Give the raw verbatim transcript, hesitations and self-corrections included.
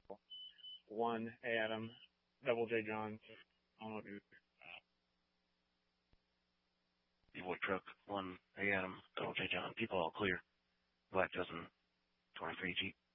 one, A Adam, double J John. I don't know if you. Evoy truck, one, A Adam, double J John. People all clear. Black dozen, twenty-three Jeep.